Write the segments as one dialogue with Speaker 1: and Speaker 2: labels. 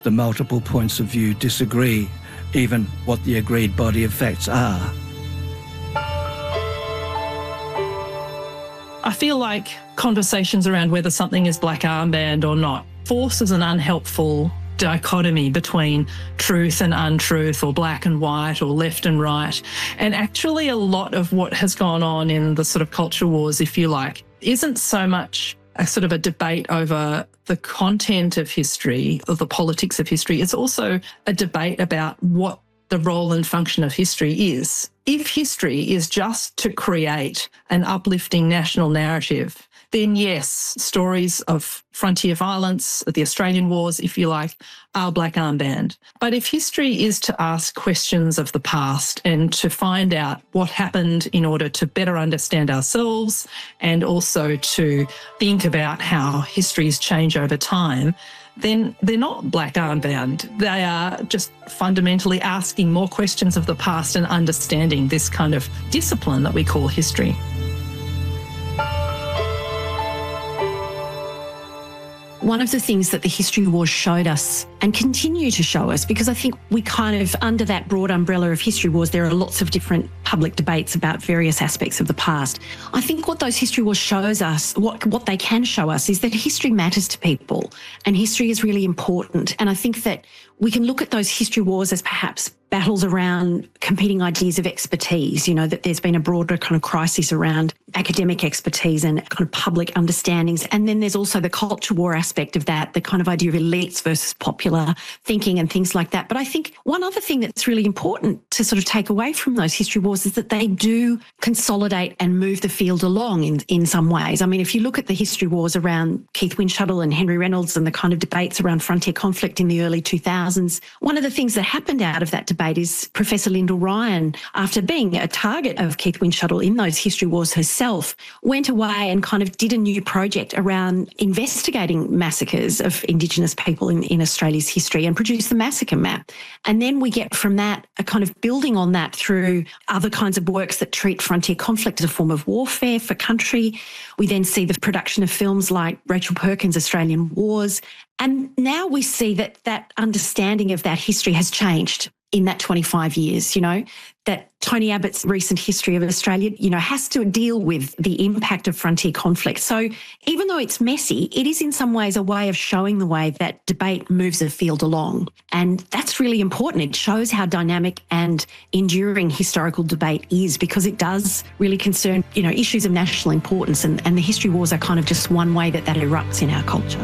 Speaker 1: The multiple points of view disagree, even what the agreed body of facts are.
Speaker 2: I feel like conversations around whether something is black armband or not forces an unhelpful dichotomy between truth and untruth, or black and white, or left and right. And actually a lot of what has gone on in the sort of culture wars, if you like, isn't so much a sort of a debate over the content of history or the politics of history. It's also a debate about what the role and function of history is. If history is just to create an uplifting national narrative, then yes, stories of frontier violence, the Australian Wars, if you like, are black armband. But if history is to ask questions of the past and to find out what happened in order to better understand ourselves, and also to think about how histories change over time, then they're not black armband. They are just fundamentally asking more questions of the past and understanding this kind of discipline that we call history.
Speaker 3: One of the things that the history wars showed us and continue to show us, because I think we kind of, under that broad umbrella of history wars, there are lots of different public debates about various aspects of the past. I think what those history wars shows us, what they can show us, is that history matters to people and history is really important. And I think that we can look at those history wars as perhaps battles around competing ideas of expertise, you know, that there's been a broader kind of crisis around academic expertise and kind of public understandings. And then there's also the culture war aspect of that, the kind of idea of elites versus popular thinking and things like that. But I think one other thing that's really important to sort of take away from those history wars is that they do consolidate and move the field along in some ways. I mean, if you look at the history wars around Keith Windschuttle and Henry Reynolds and the kind of debates around frontier conflict in the early 2000s, one of the things that happened out of that debate is Professor Lyndall Ryan, after being a target of Keith Windschuttle in those history wars herself, went away and kind of did a new project around investigating massacres of Indigenous people in Australia's history and produced the massacre map. And then we get from that a kind of building on that through other kinds of works that treat frontier conflict as a form of warfare for country. We then see the production of films like Rachel Perkins' Australian Wars. And now we see that that understanding of that history has changed in that 25 years, you know, that Tony Abbott's recent history of Australia, you know, has to deal with the impact of frontier conflict. So even though it's messy, it is in some ways a way of showing the way that debate moves a field along. And that's really important. It shows how dynamic and enduring historical debate is, because it does really concern, you know, issues of national importance. And the history wars are kind of just one way that erupts in our culture.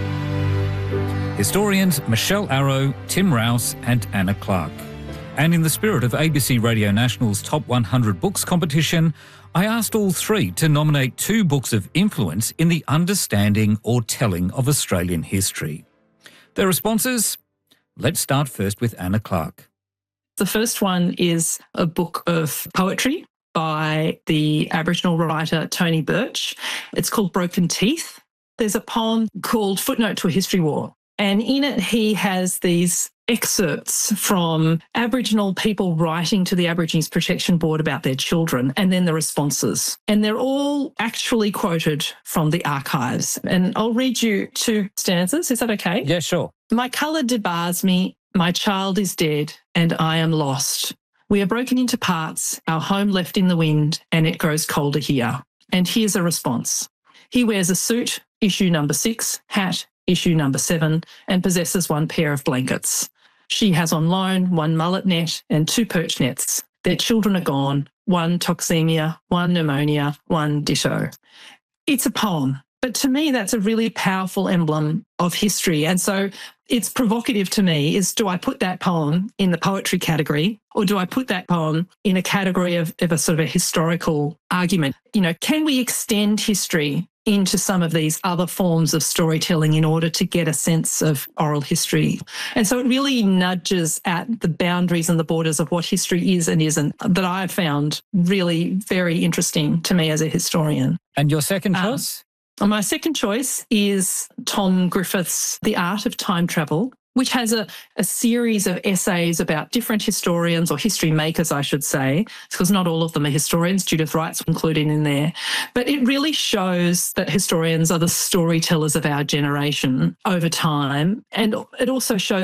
Speaker 4: Historians Michelle Arrow, Tim Rouse and Anna Clark. And in the spirit of ABC Radio National's Top 100 Books competition, I asked all three to nominate 2 books of influence in the understanding or telling of Australian history. Their responses? Let's start first with Anna Clark.
Speaker 2: The first one is a book of poetry by the Aboriginal writer Tony Birch. It's called Broken Teeth. There's a poem called Footnote to a History War. And in it, he has these excerpts from Aboriginal people writing to the Aborigines Protection Board about their children, and then the responses. And they're all actually quoted from the archives. And I'll read you 2 stanzas. Is that okay?
Speaker 4: Yeah, sure.
Speaker 2: My colour debars me, my child is dead, and I am lost. We are broken into parts, our home left in the wind, and it grows colder here. And here's a response. He wears a suit, issue number 6, hat, issue number 7, and possesses 1 pair of blankets. She has on loan 1 mullet net and 2 perch nets. Their children are gone, 1 toxemia, 1 pneumonia, 1 ditto. It's a poem, but to me that's a really powerful emblem of history. And so it's provocative to me is, do I put that poem in the poetry category, or do I put that poem in a category of a sort of a historical argument? You know, can we extend history into some of these other forms of storytelling in order to get a sense of oral history? And so it really nudges at the boundaries and the borders of what history is and isn't, that I've found really very interesting to me as a historian.
Speaker 4: And your second choice?
Speaker 2: My second choice is Tom Griffith's The Art of Time Travel, which has a series of essays about different historians, or history makers, I should say, because not all of them are historians. Judith Wright's included in there. But it really shows that historians are the storytellers of our generation over time. And it also shows